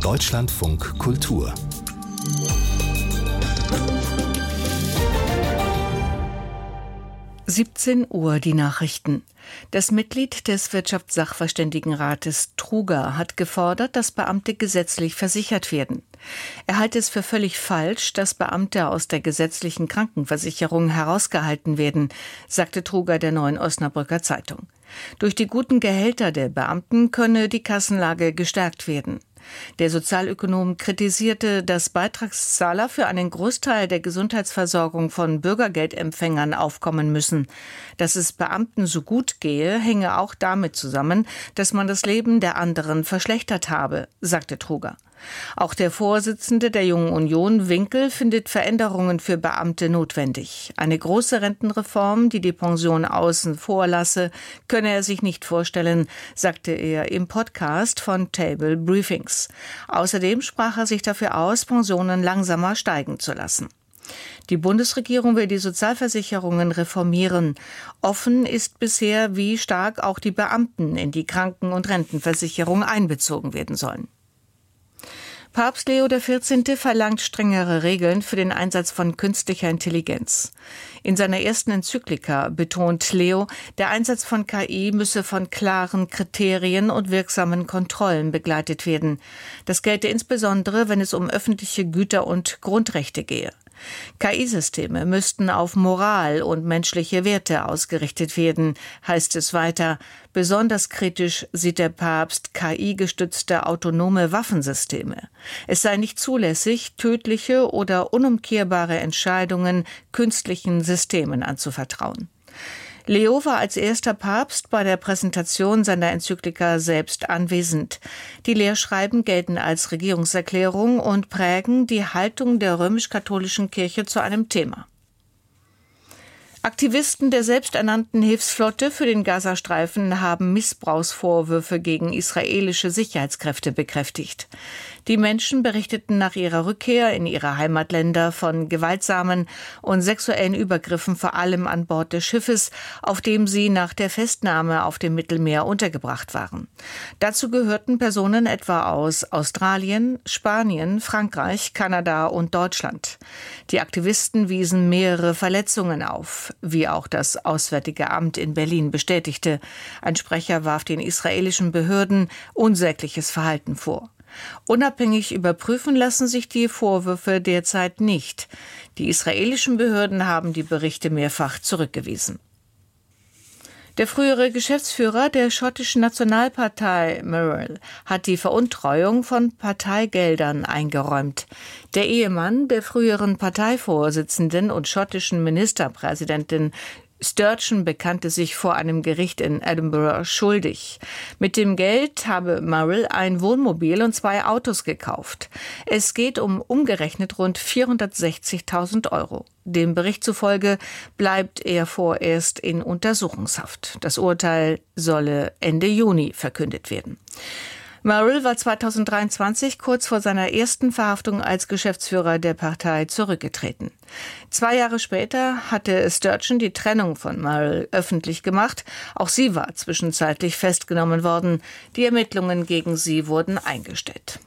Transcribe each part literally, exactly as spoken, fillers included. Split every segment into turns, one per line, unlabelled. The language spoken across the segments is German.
Deutschlandfunk Kultur.
siebzehn Uhr die Nachrichten. Das Mitglied des Wirtschaftssachverständigenrates Truger hat gefordert, dass Beamte gesetzlich versichert werden. Er halte es für völlig falsch, dass Beamte aus der gesetzlichen Krankenversicherung herausgehalten werden, sagte Truger der Neuen Osnabrücker Zeitung. Durch die guten Gehälter der Beamten könne die Kassenlage gestärkt werden. Der Sozialökonom kritisierte, dass Beitragszahler für einen Großteil der Gesundheitsversorgung von Bürgergeldempfängern aufkommen müssen. Dass es Beamten so gut gehe, hänge auch damit zusammen, dass man das Leben der anderen verschlechtert habe, sagte Truger. Auch der Vorsitzende der Jungen Union, Winkel, findet Veränderungen für Beamte notwendig. Eine große Rentenreform, die die Pension außen vor lasse, könne er sich nicht vorstellen, sagte er im Podcast von Table Briefings. Außerdem sprach er sich dafür aus, Pensionen langsamer steigen zu lassen. Die Bundesregierung will die Sozialversicherungen reformieren. Offen ist bisher, wie stark auch die Beamten in die Kranken- und Rentenversicherung einbezogen werden sollen. Papst Leo der vierzehnte verlangt strengere Regeln für den Einsatz von künstlicher Intelligenz. In seiner ersten Enzyklika betont Leo, der Einsatz von K I müsse von klaren Kriterien und wirksamen Kontrollen begleitet werden. Das gelte insbesondere, wenn es um öffentliche Güter und Grundrechte gehe. K I-Systeme müssten auf Moral und menschliche Werte ausgerichtet werden, heißt es weiter. Besonders kritisch sieht der Papst K I-gestützte autonome Waffensysteme. Es sei nicht zulässig, tödliche oder unumkehrbare Entscheidungen künstlichen Systemen anzuvertrauen. Leo war als erster Papst bei der Präsentation seiner Enzyklika selbst anwesend. Die Lehrschreiben gelten als Regierungserklärung und prägen die Haltung der römisch-katholischen Kirche zu einem Thema. Aktivisten der selbsternannten Hilfsflotte für den Gazastreifen haben Missbrauchsvorwürfe gegen israelische Sicherheitskräfte bekräftigt. Die Menschen berichteten nach ihrer Rückkehr in ihre Heimatländer von gewaltsamen und sexuellen Übergriffen, vor allem an Bord des Schiffes, auf dem sie nach der Festnahme auf dem Mittelmeer untergebracht waren. Dazu gehörten Personen etwa aus Australien, Spanien, Frankreich, Kanada und Deutschland. Die Aktivisten wiesen mehrere Verletzungen auf, wie auch das Auswärtige Amt in Berlin bestätigte. Ein Sprecher warf den israelischen Behörden unsägliches Verhalten vor. Unabhängig überprüfen lassen sich die Vorwürfe derzeit nicht. Die israelischen Behörden haben die Berichte mehrfach zurückgewiesen. Der frühere Geschäftsführer der schottischen Nationalpartei Murrell hat die Veruntreuung von Parteigeldern eingeräumt. Der Ehemann der früheren Parteivorsitzenden und schottischen Ministerpräsidentin Sturgeon bekannte sich vor einem Gericht in Edinburgh schuldig. Mit dem Geld habe Murrell ein Wohnmobil und zwei Autos gekauft. Es geht um umgerechnet rund vierhundertsechzigtausend Euro. Dem Bericht zufolge bleibt er vorerst in Untersuchungshaft. Das Urteil solle Ende Juni verkündet werden. Murrell war zweitausenddreiundzwanzig kurz vor seiner ersten Verhaftung als Geschäftsführer der Partei zurückgetreten. Zwei Jahre später hatte Sturgeon die Trennung von Murrell öffentlich gemacht. Auch sie war zwischenzeitlich festgenommen worden. Die Ermittlungen gegen sie wurden eingestellt.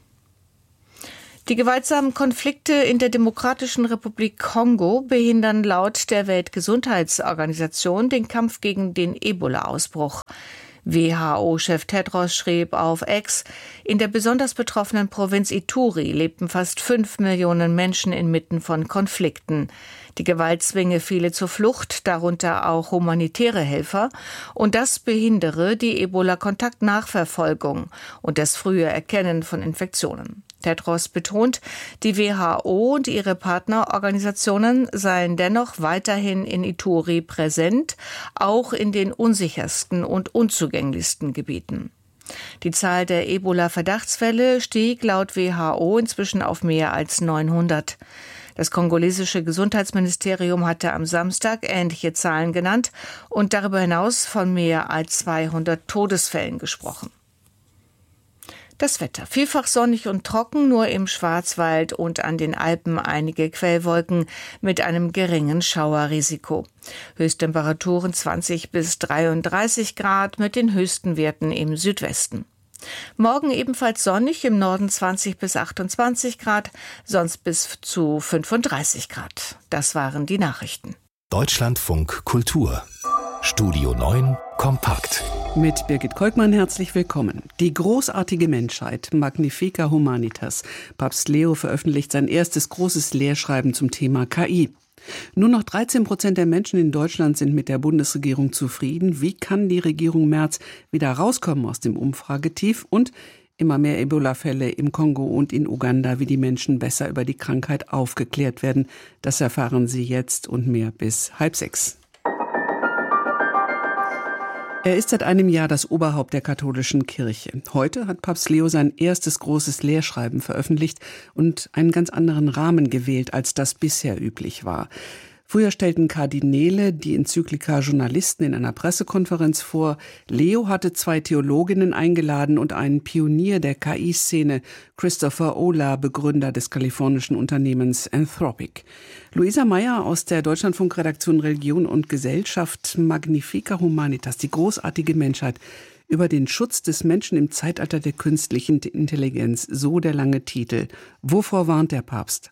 Die gewaltsamen Konflikte in der Demokratischen Republik Kongo behindern laut der Weltgesundheitsorganisation den Kampf gegen den Ebola-Ausbruch. W H O-Chef Tedros schrieb auf X, in der besonders betroffenen Provinz Ituri lebten fast fünf Millionen Menschen inmitten von Konflikten. Die Gewalt zwinge viele zur Flucht, darunter auch humanitäre Helfer, und das behindere die Ebola-Kontaktnachverfolgung und das frühe Erkennen von Infektionen. Tedros betont, die W H O und ihre Partnerorganisationen seien dennoch weiterhin in Ituri präsent, auch in den unsichersten und unzugänglichsten Gebieten. Die Zahl der Ebola-Verdachtsfälle stieg laut W H O inzwischen auf mehr als neunhundert. Das kongolesische Gesundheitsministerium hatte am Samstag ähnliche Zahlen genannt und darüber hinaus von mehr als zweihundert Todesfällen gesprochen. Das Wetter. Vielfach sonnig und trocken, nur im Schwarzwald und an den Alpen einige Quellwolken mit einem geringen Schauerrisiko. Höchsttemperaturen zwanzig bis dreiunddreißig Grad mit den höchsten Werten im Südwesten. Morgen ebenfalls sonnig, im Norden zwanzig bis achtundzwanzig Grad, sonst bis zu fünfunddreißig Grad. Das waren die Nachrichten.
Deutschlandfunk Kultur. Studio neun kompakt.
Mit Birgit Kolkmann herzlich willkommen. Die großartige Menschheit, Magnifica Humanitas. Papst Leo veröffentlicht sein erstes großes Lehrschreiben zum Thema K I. Nur noch dreizehn Prozent der Menschen in Deutschland sind mit der Bundesregierung zufrieden. Wie kann die Regierung Merz wieder rauskommen aus dem Umfragetief? Und immer mehr Ebola-Fälle im Kongo und in Uganda, wie die Menschen besser über die Krankheit aufgeklärt werden. Das erfahren Sie jetzt und mehr bis halb sechs. Er ist seit einem Jahr das Oberhaupt der katholischen Kirche. Heute hat Papst Leo sein erstes großes Lehrschreiben veröffentlicht und einen ganz anderen Rahmen gewählt, als das bisher üblich war. Früher stellten Kardinäle die Enzyklika Journalisten in einer Pressekonferenz vor. Leo hatte zwei Theologinnen eingeladen und einen Pionier der K I-Szene, Christopher Olah, Begründer des kalifornischen Unternehmens Anthropic. Luisa Meyer aus der Deutschlandfunk-Redaktion Religion und Gesellschaft, Magnifica Humanitas, die großartige Menschheit, über den Schutz des Menschen im Zeitalter der künstlichen Intelligenz. So der lange Titel. Wovor warnt der Papst?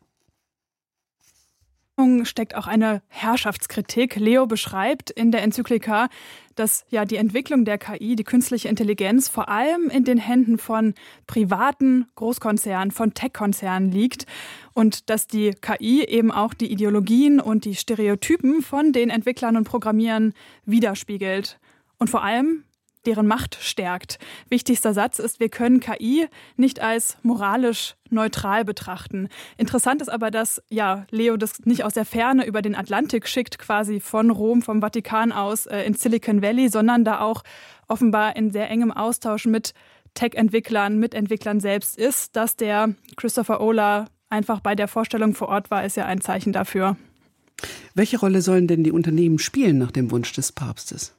Steckt auch eine Herrschaftskritik. Leo beschreibt in der Enzyklika, dass ja die Entwicklung der K I, die künstliche Intelligenz, vor allem in den Händen von privaten Großkonzernen, von Tech-Konzernen liegt und dass die K I eben auch die Ideologien und die Stereotypen von den Entwicklern und Programmierern widerspiegelt und vor allem deren Macht stärkt. Wichtigster Satz ist, wir können K I nicht als moralisch neutral betrachten. Interessant ist aber, dass ja Leo das nicht aus der Ferne über den Atlantik schickt, quasi von Rom, vom Vatikan aus äh, ins Silicon Valley, sondern da auch offenbar in sehr engem Austausch mit Tech-Entwicklern, mit Entwicklern selbst ist. Dass der Christopher Olah einfach bei der Vorstellung vor Ort war, ist ja ein Zeichen dafür.
Welche Rolle sollen denn die Unternehmen spielen nach dem Wunsch des Papstes?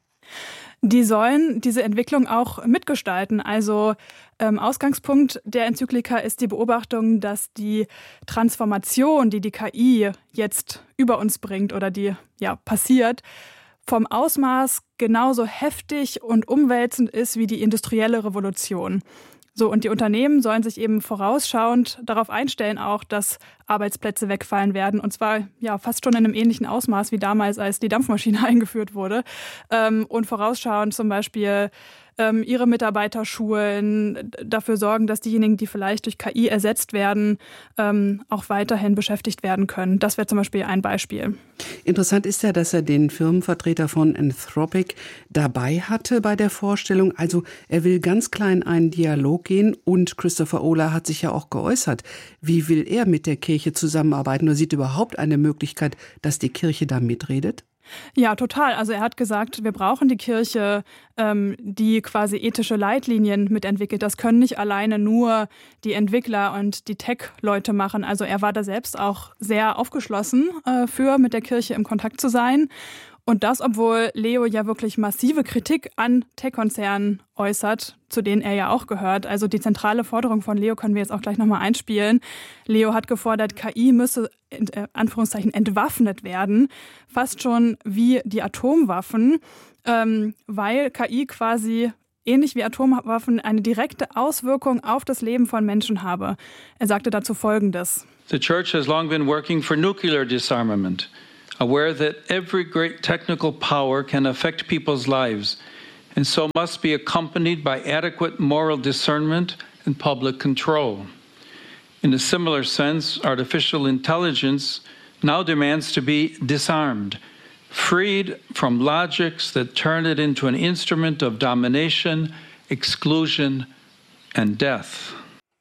Die sollen diese Entwicklung auch mitgestalten. Also ähm, Ausgangspunkt der Enzyklika ist die Beobachtung, dass die Transformation, die die K I jetzt über uns bringt oder die ja passiert, vom Ausmaß genauso heftig und umwälzend ist wie die industrielle Revolution. So, und die Unternehmen sollen sich eben vorausschauend darauf einstellen auch, dass Arbeitsplätze wegfallen werden. Und zwar ja fast schon in einem ähnlichen Ausmaß wie damals, als die Dampfmaschine eingeführt wurde. Ähm, und vorausschauend zum Beispiel ähm, ihre Mitarbeiter schulen, dafür sorgen, dass diejenigen, die vielleicht durch K I ersetzt werden, ähm, auch weiterhin beschäftigt werden können. Das wäre zum Beispiel ein Beispiel.
Interessant ist ja, dass er den Firmenvertreter von Anthropic dabei hatte bei der Vorstellung. Also er will ganz klein einen Dialog gehen und Christopher Olah hat sich ja auch geäußert. Wie will er mit der Kirche zusammenarbeiten oder sieht überhaupt eine Möglichkeit, dass die Kirche da mitredet?
Ja, total. Also er hat gesagt, wir brauchen die Kirche, ähm, die quasi ethische Leitlinien mitentwickelt. Das können nicht alleine nur die Entwickler und die Tech-Leute machen. Also er war da selbst auch sehr aufgeschlossen äh, für, mit der Kirche im Kontakt zu sein. Und das, obwohl Leo ja wirklich massive Kritik an Tech-Konzernen äußert, zu denen er ja auch gehört. Also die zentrale Forderung von Leo können wir jetzt auch gleich nochmal einspielen. Leo hat gefordert, K I müsse in Anführungszeichen entwaffnet werden, fast schon wie die Atomwaffen, ähm, weil K I quasi ähnlich wie Atomwaffen eine direkte Auswirkung auf das Leben von Menschen habe. Er sagte dazu Folgendes.
The Church has long been working for nuclear disarmament. Aware that every great technical power can affect people's lives, and so must be accompanied by adequate moral discernment and public control. In a similar sense, artificial intelligence now demands to be disarmed, freed from logics that turn it into an instrument of domination, exclusion, and death.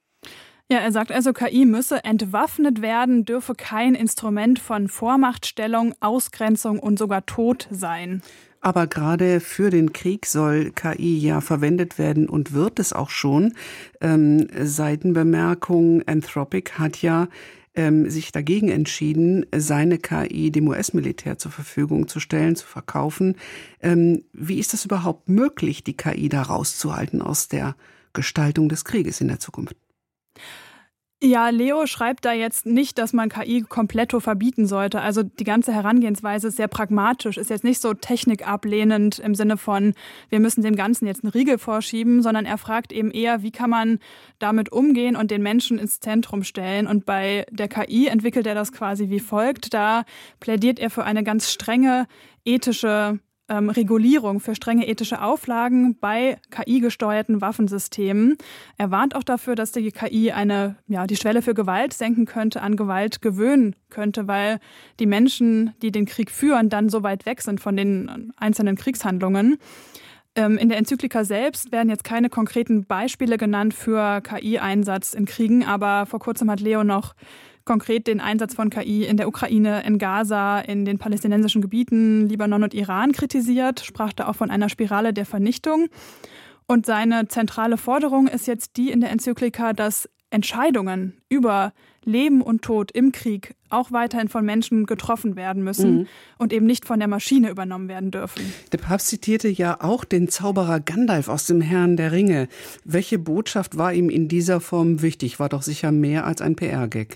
Ja, er sagt also, K I müsse entwaffnet werden, dürfe kein Instrument von Vormachtstellung, Ausgrenzung und sogar Tod sein.
Aber gerade für den Krieg soll K I ja verwendet werden und wird es auch schon. Ähm, Seitenbemerkung, Anthropic hat ja ähm, sich dagegen entschieden, seine K I dem U S-Militär zur Verfügung zu stellen, zu verkaufen. Ähm, wie ist das überhaupt möglich, die K I da rauszuhalten aus der Gestaltung des Krieges in der Zukunft?
Ja, Leo schreibt da jetzt nicht, dass man K I komplett verbieten sollte. Also die ganze Herangehensweise ist sehr pragmatisch, ist jetzt nicht so technikablehnend im Sinne von, wir müssen dem Ganzen jetzt einen Riegel vorschieben, sondern er fragt eben eher, wie kann man damit umgehen und den Menschen ins Zentrum stellen. Und bei der K I entwickelt er das quasi wie folgt. Da plädiert er für eine ganz strenge ethische Ähm, Regulierung, für strenge ethische Auflagen bei K I-gesteuerten Waffensystemen. Er warnt auch dafür, dass die K I eine, ja, die Schwelle für Gewalt senken könnte, an Gewalt gewöhnen könnte, weil die Menschen, die den Krieg führen, dann so weit weg sind von den einzelnen Kriegshandlungen. Ähm, in der Enzyklika selbst werden jetzt keine konkreten Beispiele genannt für K I-Einsatz in Kriegen, aber vor kurzem hat Leo noch konkret den Einsatz von K I in der Ukraine, in Gaza, in den palästinensischen Gebieten, Libanon und Iran kritisiert, sprach da auch von einer Spirale der Vernichtung. Und seine zentrale Forderung ist jetzt die in der Enzyklika, dass Entscheidungen über Leben und Tod im Krieg auch weiterhin von Menschen getroffen werden müssen mhm. und eben nicht von der Maschine übernommen werden dürfen.
Der Papst zitierte ja auch den Zauberer Gandalf aus dem Herrn der Ringe. Welche Botschaft war ihm in dieser Form wichtig? War doch sicher mehr als ein P R-Gag.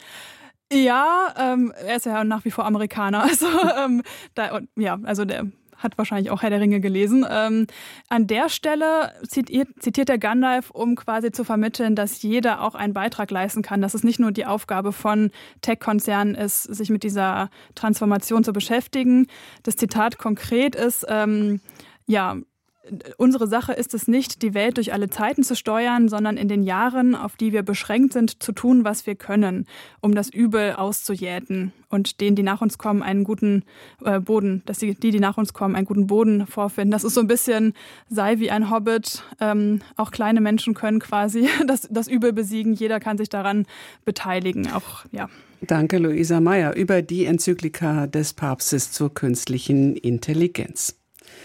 Ja, ähm, er ist ja nach wie vor Amerikaner, also ähm, da, ja, also der hat wahrscheinlich auch Herr der Ringe gelesen. Ähm, an der Stelle zitiert, zitiert der Gandalf, um quasi zu vermitteln, dass jeder auch einen Beitrag leisten kann, dass es nicht nur die Aufgabe von Tech-Konzernen ist, sich mit dieser Transformation zu beschäftigen. Das Zitat konkret ist, ähm, ja, unsere Sache ist es nicht, die Welt durch alle Zeiten zu steuern, sondern in den Jahren, auf die wir beschränkt sind, zu tun, was wir können, um das Übel auszujäten und denen, die nach uns kommen, einen guten äh, Boden, dass die, die, die nach uns kommen, einen guten Boden vorfinden. Das ist so ein bisschen, sei wie ein Hobbit, ähm, auch kleine Menschen können quasi das, das Übel besiegen, jeder kann sich daran beteiligen, auch, ja.
Danke, Luisa Meyer, über die Enzyklika des Papstes zur künstlichen Intelligenz.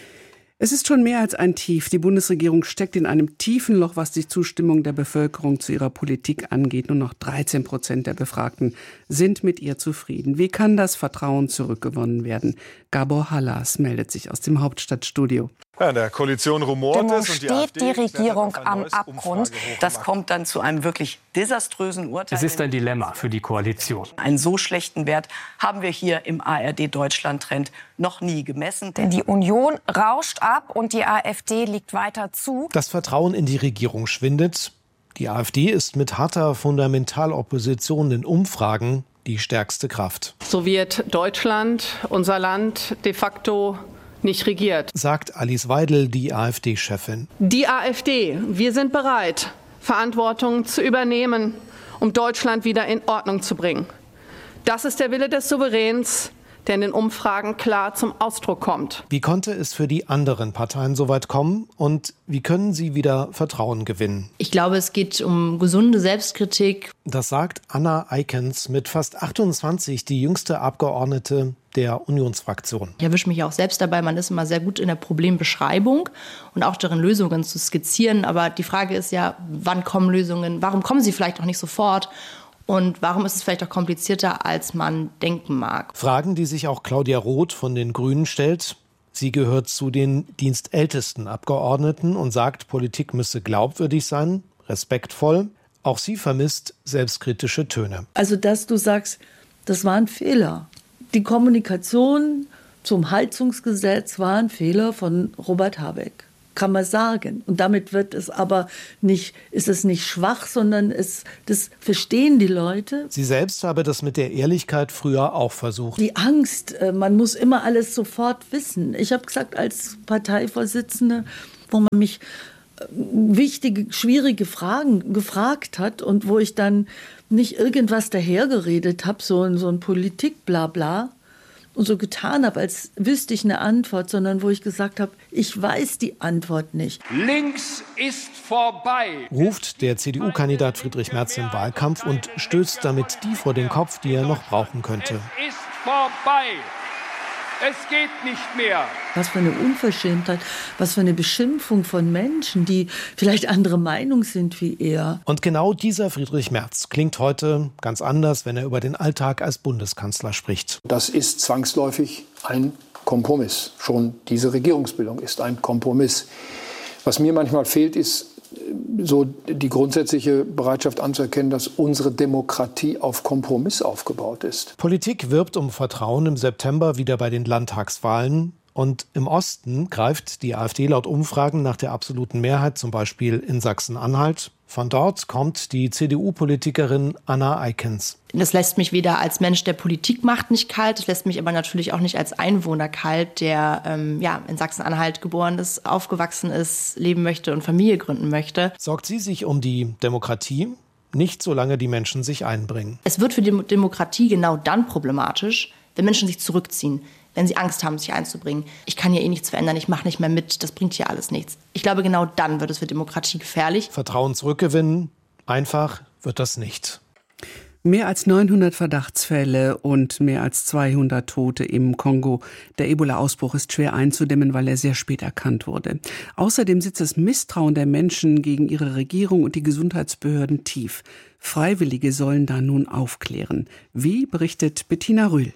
Es ist schon mehr als ein Tief. Die Bundesregierung steckt in einem tiefen Loch, was die Zustimmung der Bevölkerung zu ihrer Politik angeht. Nur noch dreizehn Prozent der Befragten sind mit ihr zufrieden. Wie kann das Vertrauen zurückgewonnen werden? Gabor Hallas meldet sich aus dem Hauptstadtstudio.
Ja, in der Koalition rumort es und
steht die, die Regierung am Abgrund. Das kommt dann zu einem wirklich desaströsen Urteil.
Es ist ein Dilemma für die Koalition.
Einen so schlechten Wert haben wir hier im A R D-Deutschland-Trend noch nie gemessen.
Denn die Union rauscht ab und die AfD liegt weiter zu.
Das Vertrauen in die Regierung schwindet. Die AfD ist mit harter Fundamentalopposition in Umfragen die stärkste Kraft.
So wird Deutschland, unser Land, de facto nicht regiert,
sagt Alice Weidel, die AfD-Chefin.
Die AfD, wir sind bereit, Verantwortung zu übernehmen, um Deutschland wieder in Ordnung zu bringen. Das ist der Wille des Souveräns, der in den Umfragen klar zum Ausdruck kommt.
Wie konnte es für die anderen Parteien so weit kommen und wie können sie wieder Vertrauen gewinnen?
Ich glaube, es geht um gesunde Selbstkritik.
Das sagt Anna Eikens, mit fast achtundzwanzig die jüngste Abgeordnete der Unionsfraktion.
Ich erwische mich auch selbst dabei, man ist immer sehr gut in der Problembeschreibung und auch darin, Lösungen zu skizzieren. Aber die Frage ist ja, wann kommen Lösungen? Warum kommen sie vielleicht auch nicht sofort? Und warum ist es vielleicht auch komplizierter, als man denken mag?
Fragen, die sich auch Claudia Roth von den Grünen stellt. Sie gehört zu den dienstältesten Abgeordneten und sagt, Politik müsse glaubwürdig sein, respektvoll. Auch sie vermisst selbstkritische Töne.
Also, dass du sagst, das war ein Fehler. Die Kommunikation zum Heizungsgesetz war ein Fehler von Robert Habeck. Kann man sagen. Und damit wird es aber nicht, ist es nicht schwach, sondern es, das verstehen die Leute.
Sie selbst habe das mit der Ehrlichkeit früher auch versucht.
Die Angst, man muss immer alles sofort wissen. Ich habe gesagt, als Parteivorsitzende, wo man mich wichtige, schwierige Fragen gefragt hat und wo ich dann nicht irgendwas dahergeredet habe, so ein, so ein Politik-Blabla, und so getan habe, als wüsste ich eine Antwort, sondern wo ich gesagt habe, ich weiß die Antwort nicht.
Links ist vorbei,
ruft der C D U-Kandidat Friedrich Merz im Wahlkampf und stößt damit die vor den Kopf, die er noch brauchen könnte.
Es ist vorbei. Es geht nicht mehr.
Was für eine Unverschämtheit, was für eine Beschimpfung von Menschen, die vielleicht andere Meinung sind wie er.
Und genau dieser Friedrich Merz klingt heute ganz anders, wenn er über den Alltag als Bundeskanzler spricht.
Das ist zwangsläufig ein Kompromiss. Schon diese Regierungsbildung ist ein Kompromiss. Was mir manchmal fehlt, ist so die grundsätzliche Bereitschaft anzuerkennen, dass unsere Demokratie auf Kompromiss aufgebaut ist.
Politik wirbt um Vertrauen im September wieder bei den Landtagswahlen. Und im Osten greift die AfD laut Umfragen nach der absoluten Mehrheit, zum Beispiel in Sachsen-Anhalt. Von dort kommt die C D U-Politikerin Anna Eikens.
Das lässt mich weder als Mensch, der Politik macht, nicht kalt. Das lässt mich aber natürlich auch nicht als Einwohner kalt, der ähm, ja, in Sachsen-Anhalt geboren ist, aufgewachsen ist, leben möchte und Familie gründen möchte.
Sorgt sie sich um die Demokratie? Nicht, solange die Menschen sich einbringen.
Es wird für die Demokratie genau dann problematisch, wenn Menschen sich zurückziehen, wenn sie Angst haben, sich einzubringen. Ich kann hier eh nichts verändern, ich mache nicht mehr mit, das bringt hier alles nichts. Ich glaube, genau dann wird es für Demokratie gefährlich.
Vertrauen zurückgewinnen, einfach wird das nicht.
Mehr als neunhundert Verdachtsfälle und mehr als zweihundert Tote im Kongo. Der Ebola-Ausbruch ist schwer einzudämmen, weil er sehr spät erkannt wurde. Außerdem sitzt das Misstrauen der Menschen gegen ihre Regierung und die Gesundheitsbehörden tief. Freiwillige sollen da nun aufklären. Wie berichtet Bettina Rühl.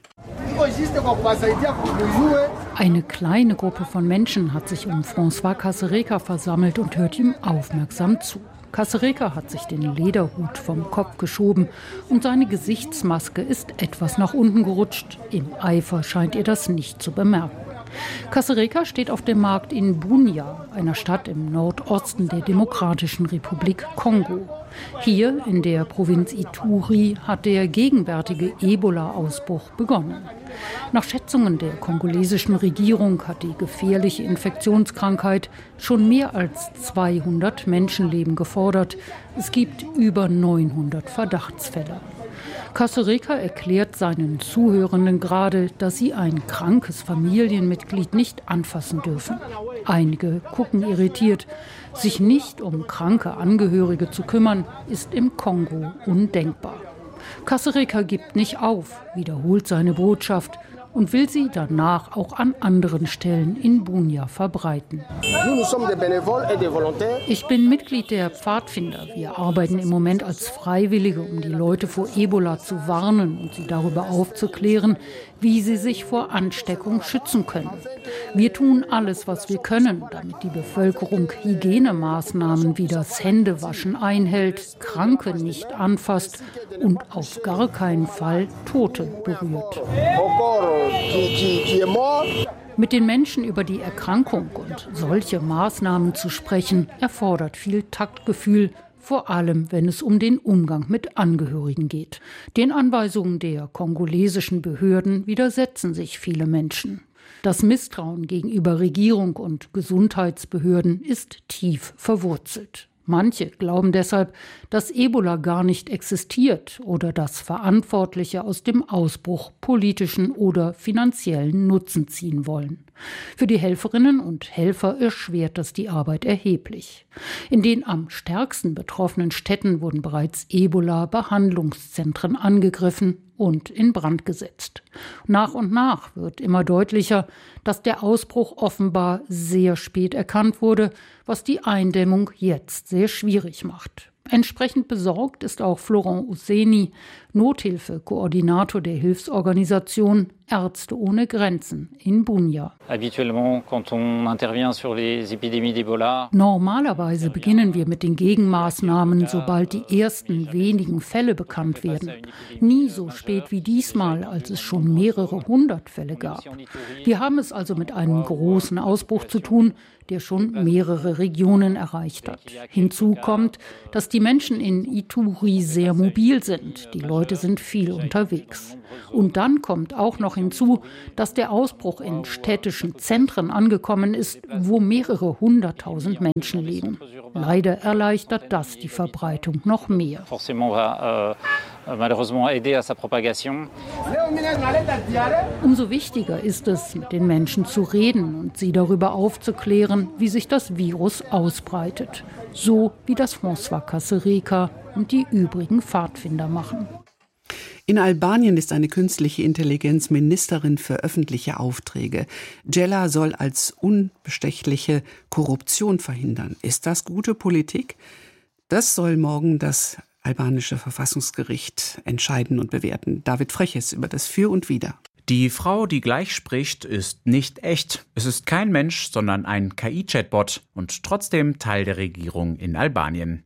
Eine kleine Gruppe von Menschen hat sich um François Kasereka versammelt und hört ihm aufmerksam zu. Kasereka hat sich den Lederhut vom Kopf geschoben und seine Gesichtsmaske ist etwas nach unten gerutscht. Im Eifer scheint ihr das nicht zu bemerken. Kasereka steht auf dem Markt in Bunia, einer Stadt im Nordosten der Demokratischen Republik Kongo. Hier in der Provinz Ituri hat der gegenwärtige Ebola-Ausbruch begonnen. Nach Schätzungen der kongolesischen Regierung hat die gefährliche Infektionskrankheit schon mehr als zweihundert Menschenleben gefordert. Es gibt über neunhundert Verdachtsfälle. Kasereka erklärt seinen Zuhörenden gerade, dass sie ein krankes Familienmitglied nicht anfassen dürfen. Einige gucken irritiert. Sich nicht um kranke Angehörige zu kümmern, ist im Kongo undenkbar. Kasereka gibt nicht auf, wiederholt seine Botschaft und will sie danach auch an anderen Stellen in Bunia verbreiten. Ich bin Mitglied der Pfadfinder. Wir arbeiten im Moment als Freiwillige, um die Leute vor Ebola zu warnen und sie darüber aufzuklären, wie sie sich vor Ansteckung schützen können. Wir tun alles, was wir können, damit die Bevölkerung Hygienemaßnahmen wie das Händewaschen einhält, Kranke nicht anfasst und auf gar keinen Fall Tote berührt. Mit den Menschen über die Erkrankung und solche Maßnahmen zu sprechen, erfordert viel Taktgefühl, vor allem wenn es um den Umgang mit Angehörigen geht. Den Anweisungen der kongolesischen Behörden widersetzen sich viele Menschen. Das Misstrauen gegenüber Regierung und Gesundheitsbehörden ist tief verwurzelt. Manche glauben deshalb, dass Ebola gar nicht existiert oder dass Verantwortliche aus dem Ausbruch politischen oder finanziellen Nutzen ziehen wollen. Für die Helferinnen und Helfer erschwert das die Arbeit erheblich. In den am stärksten betroffenen Städten wurden bereits Ebola-Behandlungszentren angegriffen und in Brand gesetzt. Nach und nach wird immer deutlicher, dass der Ausbruch offenbar sehr spät erkannt wurde, was die Eindämmung jetzt sehr schwierig macht. Entsprechend besorgt ist auch Florent Ousseni, Nothilfekoordinator der Hilfsorganisation Ärzte ohne Grenzen in Bunia. Normalerweise beginnen wir mit den Gegenmaßnahmen, sobald die ersten wenigen Fälle bekannt werden. Nie so spät wie diesmal, als es schon mehrere hundert Fälle gab. Wir haben es also mit einem großen Ausbruch zu tun, der schon mehrere Regionen erreicht hat. Hinzu kommt, dass die Menschen in Ituri sehr mobil sind. Die Leute sind viel unterwegs. Und dann kommt auch noch hinzu, dass der Ausbruch in städtischen Zentren angekommen ist, wo mehrere hunderttausend Menschen leben. Leider erleichtert das die Verbreitung noch mehr. Umso wichtiger ist es, mit den Menschen zu reden und sie darüber aufzuklären, wie sich das Virus ausbreitet. So wie das François Kasereka und die übrigen Pfadfinder machen.
In Albanien ist eine künstliche Intelligenz Ministerin für öffentliche Aufträge. Djella soll als unbestechliche Korruption verhindern. Ist das gute Politik? Das soll morgen das albanische Verfassungsgericht entscheiden und bewerten. David Freches über das Für und Wider.
Die Frau, die gleich spricht, ist nicht echt. Es ist kein Mensch, sondern ein K I-Chatbot und trotzdem Teil der Regierung in Albanien.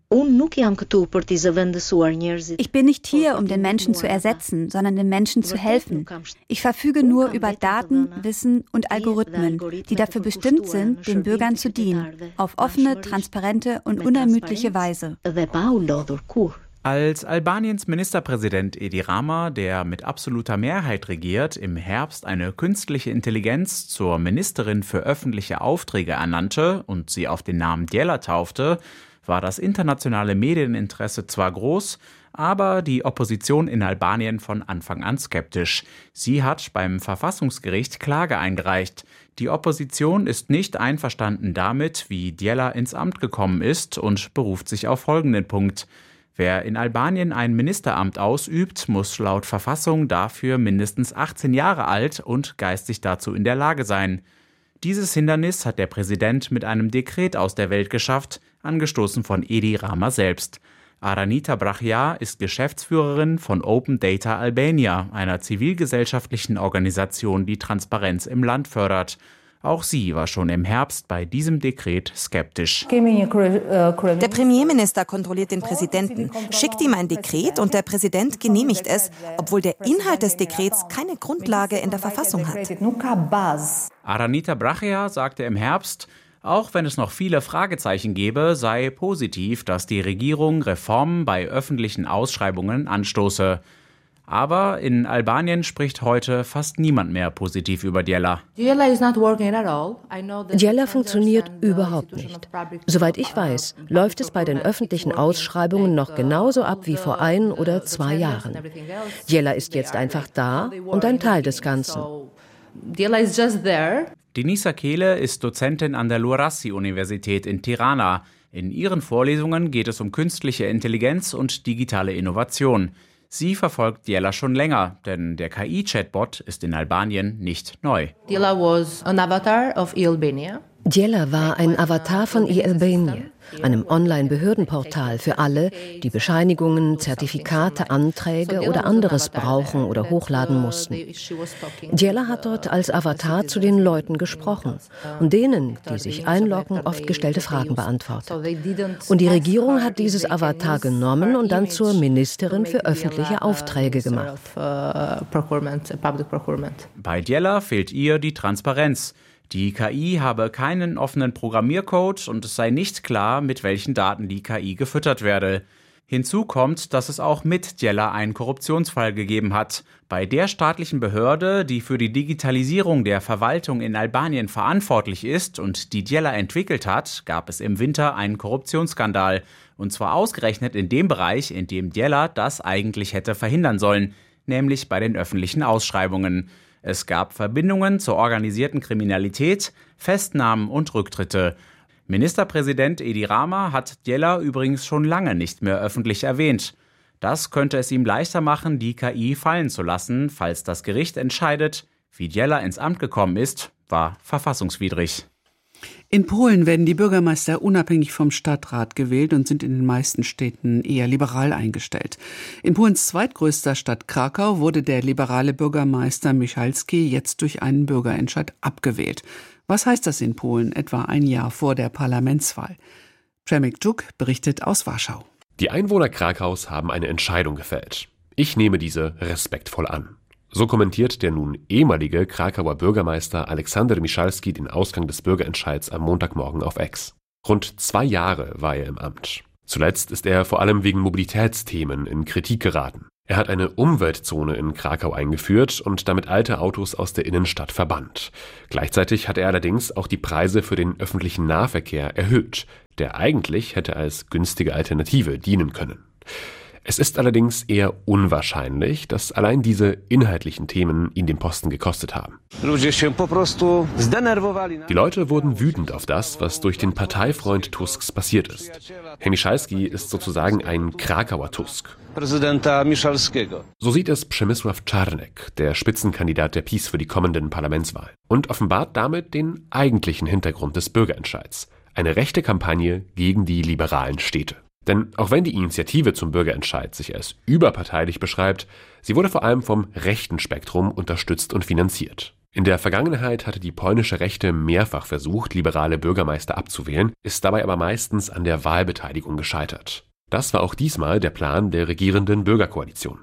Ich bin nicht hier, um den Menschen zu ersetzen, sondern den Menschen zu helfen. Ich verfüge nur über Daten, Wissen und Algorithmen, die dafür bestimmt sind, den Bürgern zu dienen, auf offene, transparente und unermüdliche Weise.
Als Albaniens Ministerpräsident Edi Rama, der mit absoluter Mehrheit regiert, im Herbst eine künstliche Intelligenz zur Ministerin für öffentliche Aufträge ernannte und sie auf den Namen Djela taufte, war das internationale Medieninteresse zwar groß, aber die Opposition in Albanien von Anfang an skeptisch. Sie hat beim Verfassungsgericht Klage eingereicht. Die Opposition ist nicht einverstanden damit, wie Djela ins Amt gekommen ist und beruft sich auf folgenden Punkt. Wer in Albanien ein Ministeramt ausübt, muss laut Verfassung dafür mindestens achtzehn Jahre alt und geistig dazu in der Lage sein. Dieses Hindernis hat der Präsident mit einem Dekret aus der Welt geschafft, angestoßen von Edi Rama selbst. Aranita Brachia ist Geschäftsführerin von Open Data Albania, einer zivilgesellschaftlichen Organisation, die Transparenz im Land fördert. Auch sie war schon im Herbst bei diesem Dekret skeptisch.
Der Premierminister kontrolliert den Präsidenten, schickt ihm ein Dekret und der Präsident genehmigt es, obwohl der Inhalt des Dekrets keine Grundlage in der Verfassung hat.
Aranita Brachia sagte im Herbst, auch wenn es noch viele Fragezeichen gebe, sei positiv, dass die Regierung Reformen bei öffentlichen Ausschreibungen anstoße. Aber in Albanien spricht heute fast niemand mehr positiv über Djela.
Djela funktioniert überhaupt nicht. Soweit ich weiß, läuft es bei den öffentlichen Ausschreibungen noch genauso ab wie vor ein oder zwei Jahren. Djela ist jetzt einfach da und ein Teil des Ganzen.
Denisa Kehle ist Dozentin an der Luarasi-Universität in Tirana. In ihren Vorlesungen geht es um künstliche Intelligenz und digitale Innovation. Sie verfolgt Djela schon länger, denn der K I-Chatbot ist in Albanien nicht neu.
Djela was an avatar of e-Albania.
Djela war ein Avatar von e-Albania, einem Online-Behördenportal für alle, die Bescheinigungen, Zertifikate, Anträge oder anderes brauchen oder hochladen mussten. Djela hat dort als Avatar zu den Leuten gesprochen und denen, die sich einloggen, oft gestellte Fragen beantwortet. Und die Regierung hat dieses Avatar genommen und dann zur Ministerin für öffentliche Aufträge gemacht.
Bei Djela fehlt ihr die Transparenz. Die K I habe keinen offenen Programmiercode und es sei nicht klar, mit welchen Daten die K I gefüttert werde. Hinzu kommt, dass es auch mit Djela einen Korruptionsfall gegeben hat. Bei der staatlichen Behörde, die für die Digitalisierung der Verwaltung in Albanien verantwortlich ist und die Djela entwickelt hat, gab es im Winter einen Korruptionsskandal. Und zwar ausgerechnet in dem Bereich, in dem Djela das eigentlich hätte verhindern sollen, nämlich bei den öffentlichen Ausschreibungen. Es gab Verbindungen zur organisierten Kriminalität, Festnahmen und Rücktritte. Ministerpräsident Edi Rama hat Djela übrigens schon lange nicht mehr öffentlich erwähnt. Das könnte es ihm leichter machen, die K I fallen zu lassen, falls das Gericht entscheidet, wie Djela ins Amt gekommen ist, war verfassungswidrig.
In Polen werden die Bürgermeister unabhängig vom Stadtrat gewählt und sind in den meisten Städten eher liberal eingestellt. In Polens zweitgrößter Stadt Krakau wurde der liberale Bürgermeister Michalski jetzt durch einen Bürgerentscheid abgewählt. Was heißt das in Polen, etwa ein Jahr vor der Parlamentswahl? Przemek Czuk berichtet aus Warschau.
Die Einwohner Krakaus haben eine Entscheidung gefällt. Ich nehme diese respektvoll an. So kommentiert der nun ehemalige Krakauer Bürgermeister Aleksander Michalski den Ausgang des Bürgerentscheids am Montagmorgen auf X. Rund zwei Jahre war er im Amt. Zuletzt ist er vor allem wegen Mobilitätsthemen in Kritik geraten. Er hat eine Umweltzone in Krakau eingeführt und damit alte Autos aus der Innenstadt verbannt. Gleichzeitig hat er allerdings auch die Preise für den öffentlichen Nahverkehr erhöht, der eigentlich hätte als günstige Alternative dienen können. Es ist allerdings eher unwahrscheinlich, dass allein diese inhaltlichen Themen ihn den Posten gekostet haben. Die Leute wurden wütend auf das, was durch den Parteifreund Tusks passiert ist. Herr Michalski ist sozusagen ein Krakauer Tusk. So sieht es Przemysław Czarnek, der Spitzenkandidat der PiS für die kommenden Parlamentswahlen, und offenbart damit den eigentlichen Hintergrund des Bürgerentscheids: eine rechte Kampagne gegen die liberalen Städte. Denn auch wenn die Initiative zum Bürgerentscheid sich als überparteilich beschreibt, sie wurde vor allem vom rechten Spektrum unterstützt und finanziert. In der Vergangenheit hatte die polnische Rechte mehrfach versucht, liberale Bürgermeister abzuwählen, ist dabei aber meistens an der Wahlbeteiligung gescheitert. Das war auch diesmal der Plan der regierenden Bürgerkoalition.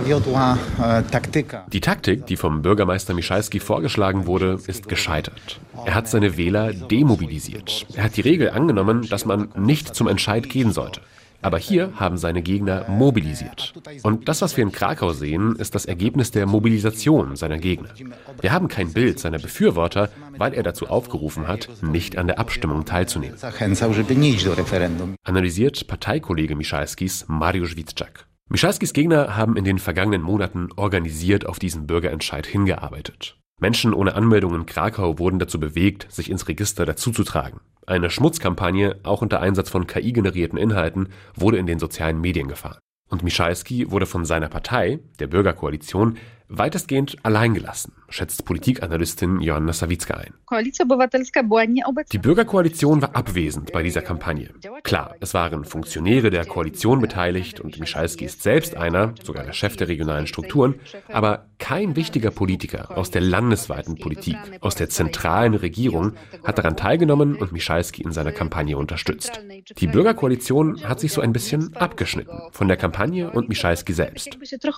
Die Taktik, die vom Bürgermeister Michalski vorgeschlagen wurde, ist gescheitert. Er hat seine Wähler demobilisiert. Er hat die Regel angenommen, dass man nicht zum Entscheid gehen sollte. Aber hier haben seine Gegner mobilisiert. Und das, was wir in Krakau sehen, ist das Ergebnis der Mobilisation seiner Gegner. Wir haben kein Bild seiner Befürworter, weil er dazu aufgerufen hat, nicht an der Abstimmung teilzunehmen. Analysiert Parteikollege Michalskis Mariusz Witczak. Michalskis Gegner haben in den vergangenen Monaten organisiert auf diesen Bürgerentscheid hingearbeitet. Menschen ohne Anmeldung in Krakau wurden dazu bewegt, sich ins Register dazuzutragen. Eine Schmutzkampagne, auch unter Einsatz von K I-generierten Inhalten, wurde in den sozialen Medien gefahren. Und Michalski wurde von seiner Partei, der Bürgerkoalition, weitestgehend allein gelassen, schätzt Politikanalystin Joanna Sawicka ein. Die Bürgerkoalition war abwesend bei dieser Kampagne. Klar, es waren Funktionäre der Koalition beteiligt und Michalski ist selbst einer, sogar der Chef der regionalen Strukturen, aber kein wichtiger Politiker aus der landesweiten Politik, aus der zentralen Regierung hat daran teilgenommen und Michalski in seiner Kampagne unterstützt. Die Bürgerkoalition hat sich so ein bisschen abgeschnitten von der Kampagne und Michalski selbst.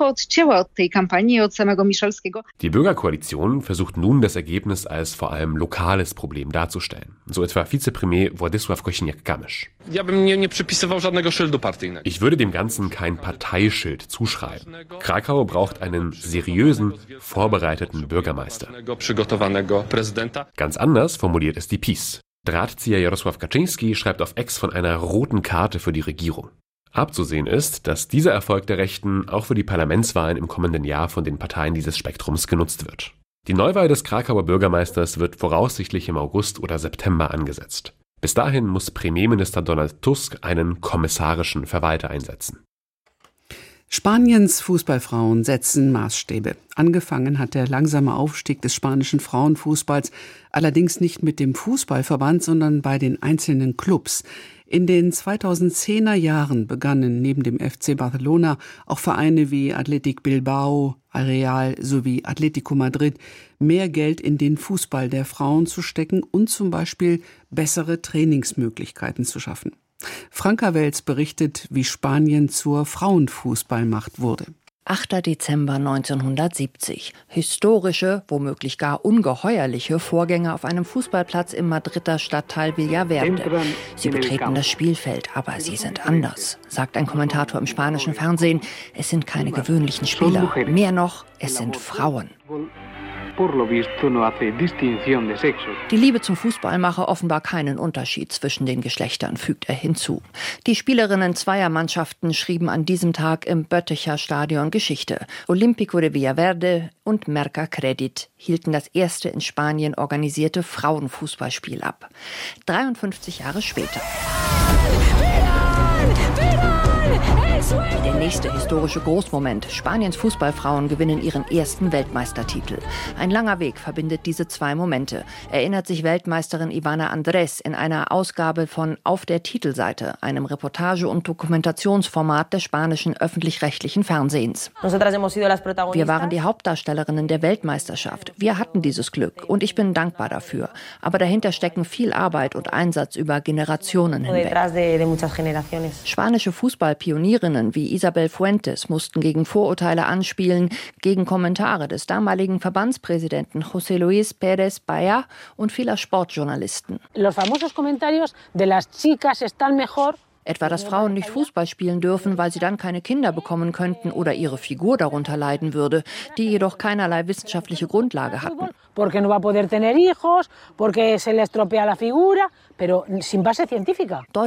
Die Bürgerkoalition versucht nun, das Ergebnis als vor allem lokales Problem darzustellen. So etwa Vizepremier Władysław Kosiniak-Kamysz. Ich würde dem Ganzen kein Parteischild zuschreiben. Krakau braucht einen seriösen, vorbereiteten Bürgermeister. Ganz anders formuliert es die PiS. Drahtzieher Jarosław Kaczyński schreibt auf X von einer roten Karte für die Regierung. Abzusehen ist, dass dieser Erfolg der Rechten auch für die Parlamentswahlen im kommenden Jahr von den Parteien dieses Spektrums genutzt wird. Die Neuwahl des Krakauer Bürgermeisters wird voraussichtlich im August oder September angesetzt. Bis dahin muss Premierminister Donald Tusk einen kommissarischen Verwalter einsetzen.
Spaniens Fußballfrauen setzen Maßstäbe. Angefangen hat der langsame Aufstieg des spanischen Frauenfußballs allerdings nicht mit dem Fußballverband, sondern bei den einzelnen Clubs. In den zweitausendzehner Jahren begannen neben dem F C Barcelona auch Vereine wie Athletic Bilbao, Real sowie Atletico Madrid mehr Geld in den Fußball der Frauen zu stecken und zum Beispiel bessere Trainingsmöglichkeiten zu schaffen. Franka Welz berichtet, wie Spanien zur Frauenfußballmacht wurde.
achter Dezember neunzehnhundertsiebzig. Historische, womöglich gar ungeheuerliche Vorgänge auf einem Fußballplatz im Madrider Stadtteil Villaverde. Sie betreten das Spielfeld, aber sie sind anders, sagt ein Kommentator im spanischen Fernsehen. Es sind keine gewöhnlichen Spieler. Mehr noch, es sind Frauen. Die Liebe zum Fußball mache offenbar keinen Unterschied zwischen den Geschlechtern, fügt er hinzu. Die Spielerinnen zweier Mannschaften schrieben an diesem Tag im Bötticher Stadion Geschichte. Olímpico de Villaverde und Mercacredit hielten das erste in Spanien organisierte Frauenfußballspiel ab. dreiundfünfzig Jahre später. Der nächste historische Großmoment. Spaniens Fußballfrauen gewinnen ihren ersten Weltmeistertitel. Ein langer Weg verbindet diese zwei Momente, erinnert sich Weltmeisterin Ivana Andrés in einer Ausgabe von Auf der Titelseite, einem Reportage- und Dokumentationsformat des spanischen öffentlich-rechtlichen Fernsehens. Wir waren die Hauptdarstellerinnen der Weltmeisterschaft. Wir hatten dieses Glück und ich bin dankbar dafür. Aber dahinter stecken viel Arbeit und Einsatz über Generationen hinweg. Spanische Fußballpionierinnen wie Isabel Fuentes mussten gegen Vorurteile anspielen, gegen Kommentare des damaligen Verbandspräsidenten José Luis Pérez Baya und vieler Sportjournalisten. Etwa, dass Frauen nicht Fußball spielen dürfen, weil sie dann keine Kinder bekommen könnten oder ihre Figur darunter leiden würde, die jedoch keinerlei wissenschaftliche Grundlage hatten.